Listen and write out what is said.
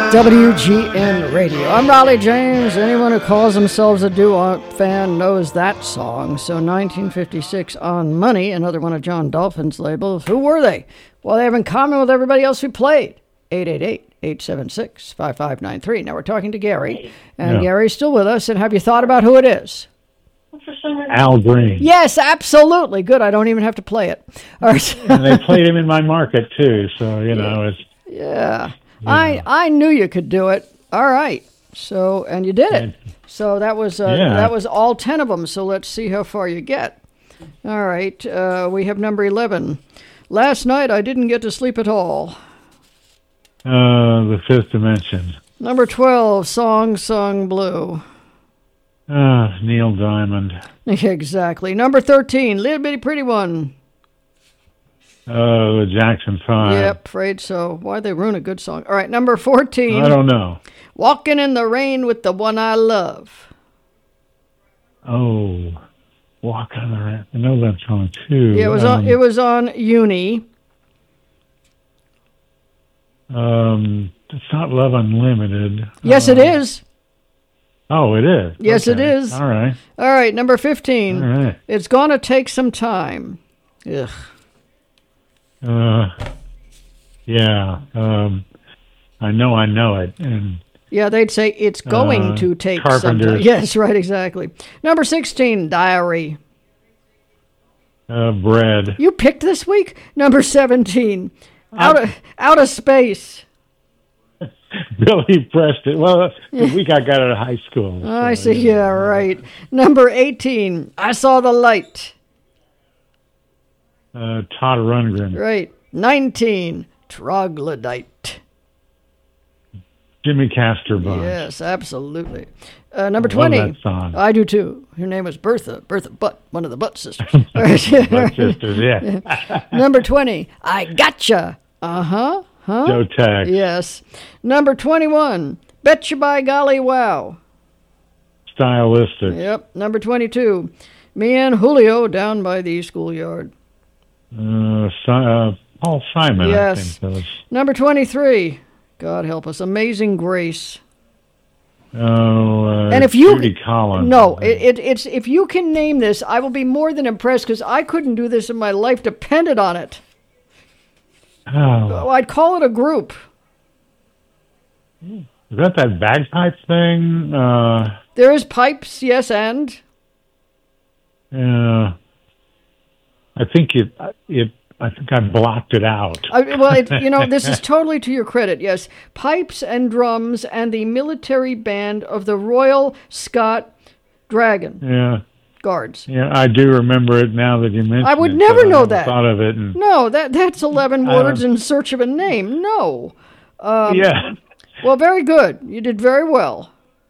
WGN Radio. I'm Raleigh James. Anyone who calls themselves a doo-wop fan knows that song. So 1956 on Money, another one of John Dolphin's labels. Who were they? Well, they have in common with everybody else who played. 888-876-5593. Now we're talking to Gary. And Gary's still with us. And have you thought about who it is? Al Green. Yes, absolutely. Good. I don't even have to play it. All right. And they played him in my market, too. So, you know, it's... Yeah. I knew you could do it. All right. So, and you did it. So that was all 10 of them. So let's see how far you get. All right. We have number 11. Last night I didn't get to sleep at all. The Fifth Dimension. Number 12. Song Sung Blue. Neil Diamond. Exactly. Number 13. Little Bitty Pretty One. The Jackson 5. Yep, afraid so. Why'd they ruin a good song? All right, number 14. I don't know. Walking in the Rain with the One I Love. Oh, Walk on the Rain. I know that song, too. Yeah, it was on Uni. It's not Love Unlimited. Yes, it is. Oh, it is? Yes, okay. it is. All right. All right, number 15. All right. It's Gonna Take Some Time. Ugh. Yeah. I know it. And yeah, they'd say it's going to take some time. Yes, right, exactly. Number 16, Diary. Bread. You picked this week? Number 17, Out of Space. Billy Preston. Well, the week I got out of high school. So, I see, yeah, right. Number 18, I Saw the Light. Todd Rundgren. Right. 19, Troglodyte. Jimmy Casterbox. Yes, absolutely. Number 20. Love that song. I do too. Her name was Bertha Butt, one of the Butt sisters. Butt sisters, yeah. Number 20, I Gotcha. Uh-huh. Huh? Joe Tex. Yes. Number 21, Betcha by Golly Wow. Stylistic. Yep. Number 22, me and Julio down by the schoolyard. Paul Simon, yes. I think that was. Number 23, God help us, Amazing Grace. Oh, and if you, Judy Collins. No, it's if you can name this, I will be more than impressed because I couldn't do this and my life depended on it. Oh. I'd call it a group. Is that bagpipe thing? There is pipes, yes, and? Yeah. I think I think I blocked it out. This is totally to your credit, yes. Pipes and drums and the military band of the Royal Scot Dragon Guards. Yeah, I do remember it now that you mention it. I would never know that. Thought of it. No, that's 11 words in search of a name. No. Yeah. Well, very good. You did very well.